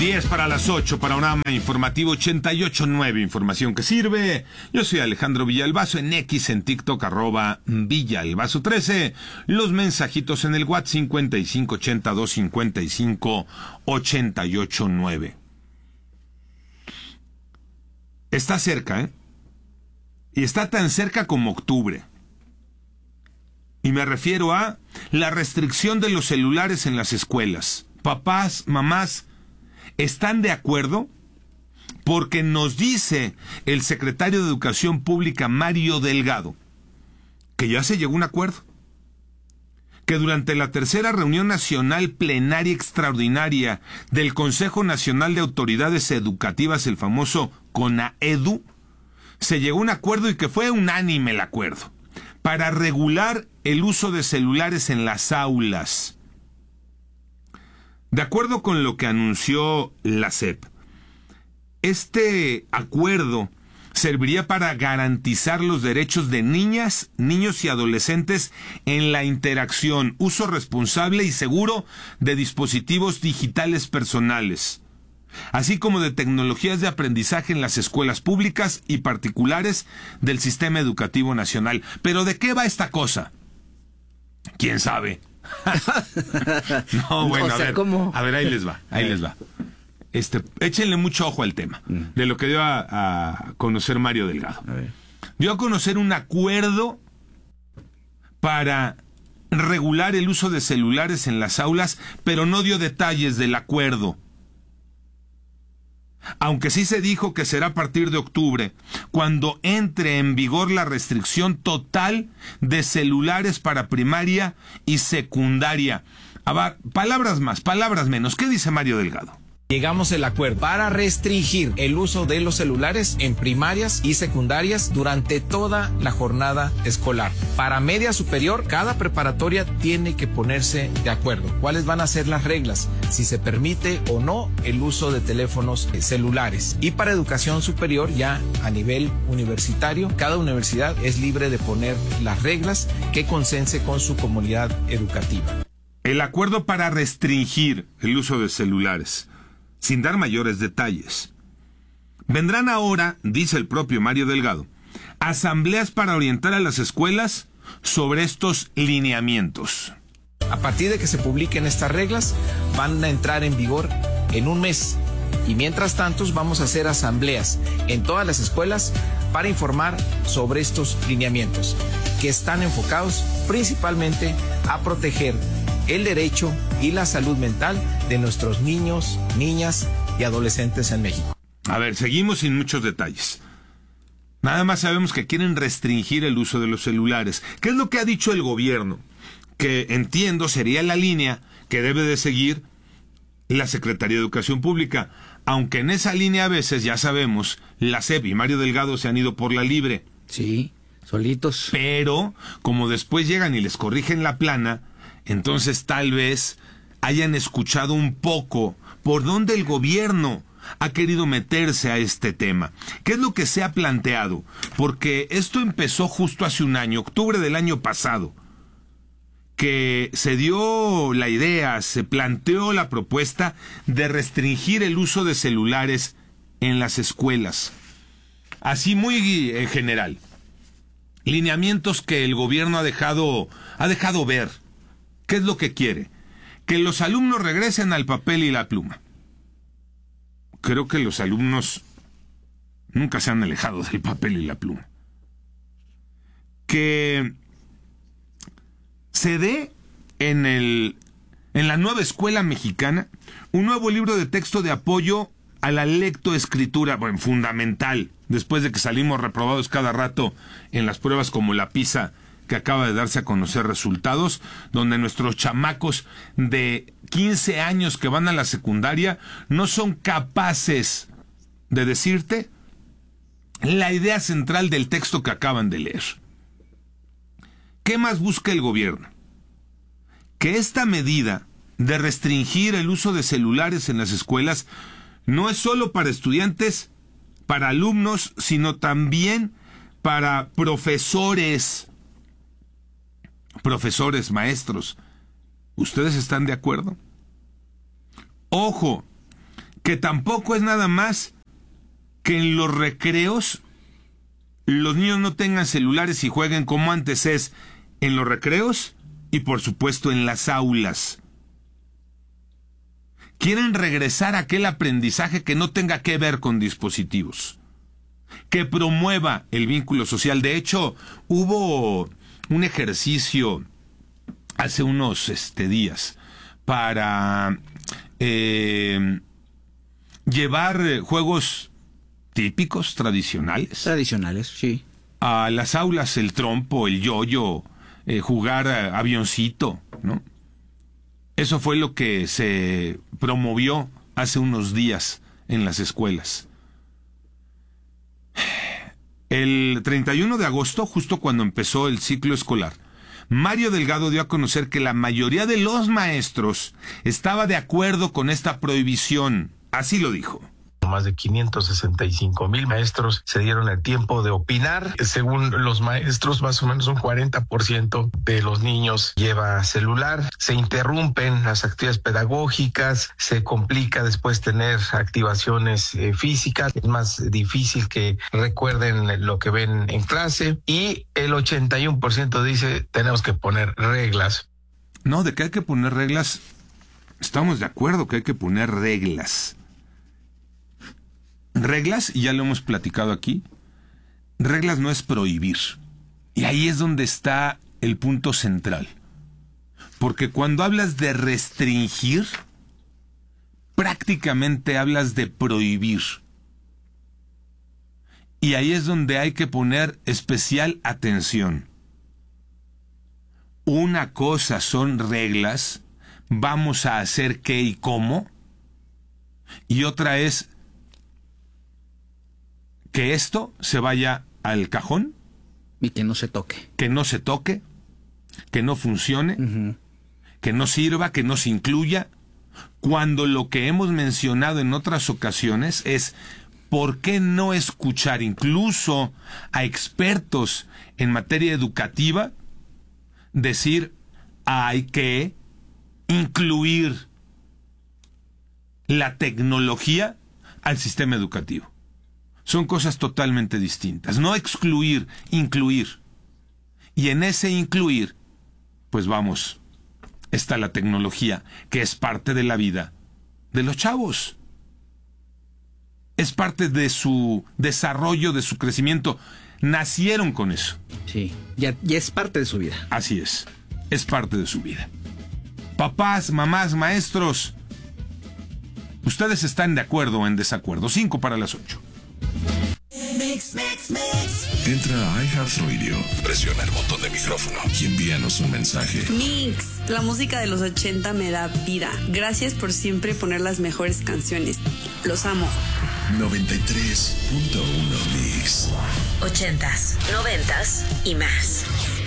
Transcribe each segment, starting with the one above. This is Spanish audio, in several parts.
10 para las 8, panorama informativo 88.9, información que sirve. Yo soy Alejandro Villalbazo, en X, en TikTok, @Villalbazo13. Los mensajitos en el WhatsApp 5582558889. Está cerca, y está tan cerca como octubre. Y me refiero a la restricción de los celulares en las escuelas. Papás, mamás, ¿están de acuerdo? Porque nos dice el secretario de Educación Pública, Mario Delgado, que ya se llegó a un acuerdo. Que durante la tercera reunión nacional plenaria extraordinaria del Consejo Nacional de Autoridades Educativas, el famoso CONAEDU, se llegó a un acuerdo y que fue unánime el acuerdo para regular el uso de celulares en las aulas. De acuerdo con lo que anunció la SEP, este acuerdo serviría para garantizar los derechos de niñas, niños y adolescentes en la interacción, uso responsable y seguro de dispositivos digitales personales, así como de tecnologías de aprendizaje en las escuelas públicas y particulares del Sistema Educativo Nacional. ¿Pero de qué va esta cosa? ¿Quién sabe? No, bueno, a ver, ahí les va. Échenle mucho ojo al tema de lo que dio a conocer Mario Delgado. Dio a conocer un acuerdo para regular el uso de celulares en las aulas, pero no dio detalles del acuerdo. Aunque sí se dijo que será a partir de octubre, cuando entre en vigor la restricción total de celulares para primaria y secundaria. Palabras más, palabras menos. ¿Qué dice Mario Delgado? Llegamos al acuerdo para restringir el uso de los celulares en primarias y secundarias durante toda la jornada escolar. Para media superior, cada preparatoria tiene que ponerse de acuerdo. ¿Cuáles van a ser las reglas? Si se permite o no el uso de teléfonos celulares. Y para educación superior, ya a nivel universitario, cada universidad es libre de poner las reglas que consense con su comunidad educativa. El acuerdo para restringir el uso de celulares, sin dar mayores detalles. Vendrán ahora, dice el propio Mario Delgado, asambleas para orientar a las escuelas sobre estos lineamientos. A partir de que se publiquen estas reglas, van a entrar en vigor en un mes. Y mientras tanto, vamos a hacer asambleas en todas las escuelas para informar sobre estos lineamientos, que están enfocados principalmente a proteger el derecho y la salud mental de nuestros niños, niñas y adolescentes en México. A ver, seguimos sin muchos detalles. Nada más sabemos que quieren restringir el uso de los celulares. ¿Qué es lo que ha dicho el gobierno? Que entiendo sería la línea que debe de seguir la Secretaría de Educación Pública. Aunque en esa línea a veces, ya sabemos, la SEP y Mario Delgado se han ido por la libre. Sí, solitos. Pero, como después llegan y les corrigen la plana, entonces tal vez hayan escuchado un poco por dónde el gobierno ha querido meterse a este tema. ¿Qué es lo que se ha planteado? Porque esto empezó justo hace un año, octubre del año pasado, que se dio la idea, se planteó la propuesta de restringir el uso de celulares en las escuelas. Así muy en general. Lineamientos que el gobierno ha dejado ver. ¿Qué es lo que quiere? Que los alumnos regresen al papel y la pluma. Creo que los alumnos nunca se han alejado del papel y la pluma. Que se dé en la nueva escuela mexicana un nuevo libro de texto de apoyo a la lectoescritura, bueno, fundamental, después de que salimos reprobados cada rato en las pruebas como la PISA, que acaba de darse a conocer resultados, donde nuestros chamacos de 15 años que van a la secundaria no son capaces de decirte la idea central del texto que acaban de leer. ¿Qué más busca el gobierno? Que esta medida de restringir el uso de celulares en las escuelas no es solo para estudiantes, para alumnos, sino también para profesores, maestros. ¿Ustedes están de acuerdo? Ojo, que tampoco es nada más que en los recreos los niños no tengan celulares y jueguen como antes, es en los recreos y por supuesto en las aulas. Quieren regresar a aquel aprendizaje que no tenga que ver con dispositivos, que promueva el vínculo social. De hecho, hubo un ejercicio hace unos días para llevar juegos típicos, tradicionales. Tradicionales, sí. A las aulas, el trompo, el yoyo, jugar avioncito, ¿no? Eso fue lo que se promovió hace unos días en las escuelas. El 31 de agosto, justo cuando empezó el ciclo escolar, Mario Delgado dio a conocer que la mayoría de los maestros estaba de acuerdo con esta prohibición. Así lo dijo. Más de 565,000 maestros se dieron el tiempo de opinar. Según los maestros, más o menos un 40% de los niños lleva celular. Se interrumpen las actividades pedagógicas, se complica después tener activaciones físicas. Es más difícil que recuerden lo que ven en clase. Y el 81% dice, tenemos que poner reglas. No, de que hay que poner reglas, estamos de acuerdo que hay que poner reglas. Reglas, y ya lo hemos platicado aquí, reglas no es prohibir. Y ahí es donde está el punto central. Porque cuando hablas de restringir, prácticamente hablas de prohibir. Y ahí es donde hay que poner especial atención. Una cosa son reglas, vamos a hacer qué y cómo, y otra es que esto se vaya al cajón. Y que no se toque. Que no se toque, que no funcione, que no sirva, que no se incluya, cuando lo que hemos mencionado en otras ocasiones es por qué no escuchar incluso a expertos en materia educativa decir hay que incluir la tecnología al sistema educativo. Son cosas totalmente distintas. No excluir, incluir. Y en ese incluir, pues vamos, está la tecnología, que es parte de la vida de los chavos. Es parte de su desarrollo, de su crecimiento. Nacieron con eso. Sí, ya es parte de su vida. Así es parte de su vida. Papás, mamás, maestros, ¿ustedes están de acuerdo o en desacuerdo? 5 para las 8. Entra a iHeartRadio, presiona el botón de micrófono y envíanos un mensaje. Mix, la música de los 80 me da vida. Gracias por siempre poner las mejores canciones. Los amo. 93.1 Mix. 80s, 90s y más.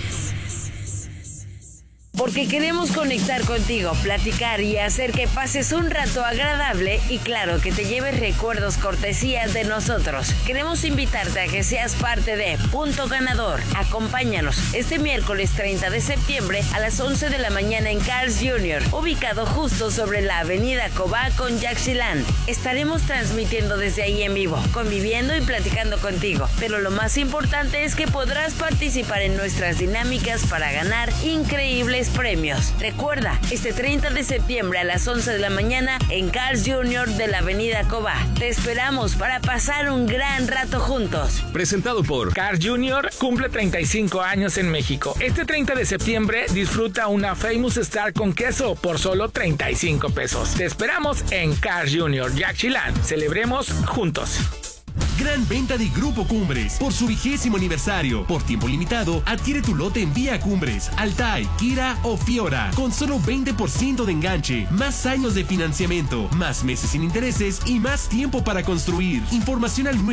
Porque queremos conectar contigo, platicar y hacer que pases un rato agradable y claro, que te lleves recuerdos cortesías de nosotros. Queremos invitarte a que seas parte de Punto Ganador. Acompáñanos este miércoles 30 de septiembre a las 11 de la mañana en Carl's Jr., ubicado justo sobre la avenida Cobá con Yaxchilán. Estaremos transmitiendo desde ahí en vivo, conviviendo y platicando contigo. Pero lo más importante es que podrás participar en nuestras dinámicas para ganar increíbles premios. Recuerda, este 30 de septiembre a las 11 de la mañana en Carl's Jr. de la avenida Cobá. Te esperamos para pasar un gran rato juntos. Presentado por Carl's Jr. cumple 35 años en México. Este 30 de septiembre disfruta una Famous Star con queso por solo 35 pesos. Te esperamos en Carl's Jr. Yaxchilán. Celebremos juntos. Gran venta de Grupo Cumbres por su 20º aniversario. Por tiempo limitado, adquiere tu lote en Vía Cumbres, Altai, Kira o Fiora con solo 20% de enganche, más años de financiamiento, más meses sin intereses y más tiempo para construir. Información al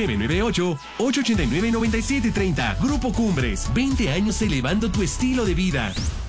998-889-9730. Grupo Cumbres, 20 años elevando tu estilo de vida.